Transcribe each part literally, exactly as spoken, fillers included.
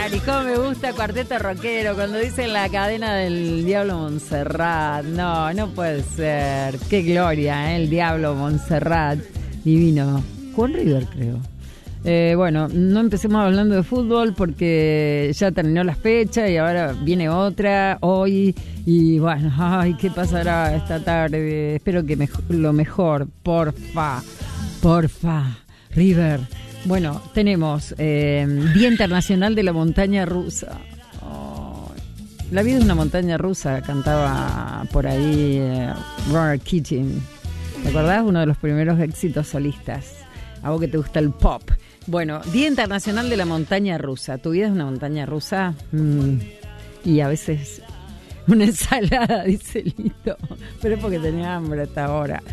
Y cómo me gusta Cuarteto Rockero cuando dicen la cadena del Diablo Montserrat. No, no puede ser. Qué gloria, ¿eh? El Diablo Montserrat. Divino. Con River, creo. Eh, bueno, no empecemos hablando de fútbol porque ya terminó la fecha y ahora viene otra hoy. Y bueno, ay, ¿qué pasará esta tarde? Espero que mej- lo mejor. Porfa, porfa. River. Bueno, tenemos eh, Día Internacional de la Montaña Rusa. Oh, la vida es una montaña rusa, cantaba por ahí eh, Ronan Keating. ¿Te acordás? Uno de los primeros éxitos solistas. A vos que te gusta el pop. Bueno, Día Internacional de la Montaña Rusa. ¿Tu vida es una montaña rusa? Mm, y a veces una ensalada, dice Lito. Pero es porque tenía hambre hasta ahora.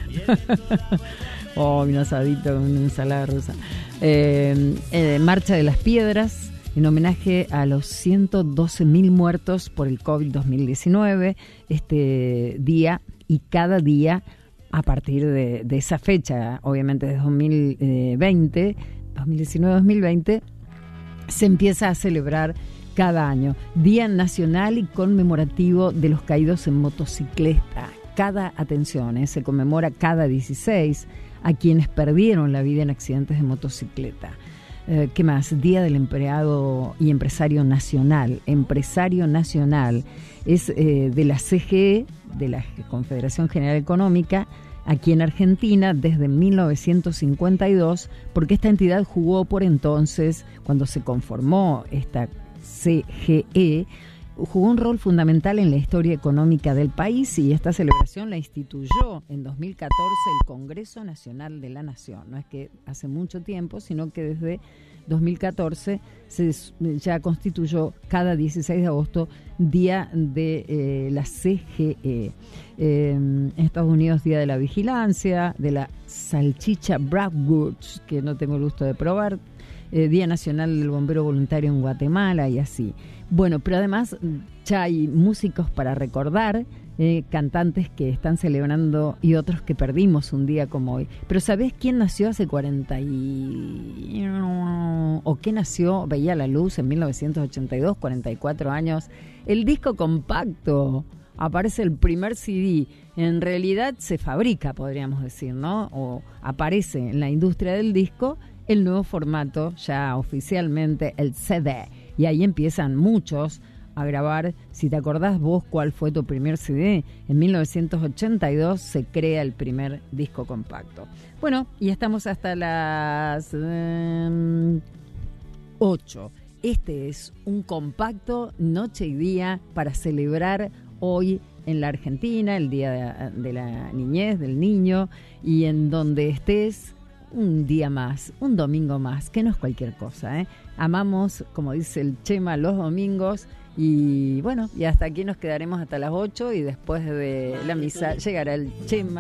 Oh, un asadito con una ensalada rusa. Eh, eh, Marcha de las Piedras, en homenaje a los ciento doce mil muertos por el COVID dos mil diecinueve. Este día y cada día a partir de, de esa fecha, obviamente de dos mil veinte, dos mil diecinueve dos mil veinte, se empieza a celebrar cada año. Día Nacional y Conmemorativo de los Caídos en Motocicleta. Cada, atención, eh, se conmemora cada dieciséis a quienes perdieron la vida en accidentes de motocicleta. Eh, ¿Qué más? Día del Empleado y Empresario Nacional. Empresario Nacional es eh, de la C G E, de la Confederación General Económica, aquí en Argentina desde mil novecientos cincuenta y dos, porque esta entidad jugó por entonces, cuando se conformó esta C G E, jugó un rol fundamental en la historia económica del país y esta celebración la instituyó en dos mil catorce el Congreso Nacional de la Nación. No es que hace mucho tiempo, sino que desde dos mil catorce se ya constituyó cada dieciséis de agosto Día de eh, la C G E. Eh, en Estados Unidos, Día de la Vigilancia, de la salchicha Bratwurst, que no tengo el gusto de probar. Eh, Día Nacional del Bombero Voluntario en Guatemala y así. Bueno, pero además ya hay músicos para recordar, eh, cantantes que están celebrando y otros que perdimos un día como hoy. Pero ¿sabés quién nació hace cuarenta y... o qué nació, veía la luz en mil novecientos ochenta y dos, cuarenta y cuatro años? El disco compacto. Aparece el primer C D. En realidad se fabrica, podríamos decir, ¿no? O aparece en la industria del disco el nuevo formato, ya oficialmente el C D. Y ahí empiezan muchos a grabar. Si te acordás vos cuál fue tu primer C D, en mil novecientos ochenta y dos se crea el primer disco compacto. Bueno, y estamos hasta las um, ocho. Este es un compacto noche y día para celebrar hoy en la Argentina, el Día de, de la Niñez, del Niño, y en donde estés, un día más, un domingo más, que no es cualquier cosa, ¿eh? Amamos, como dice el Chema, los domingos. Y bueno, y hasta aquí nos quedaremos hasta las ocho y después de la misa llegará el Chema.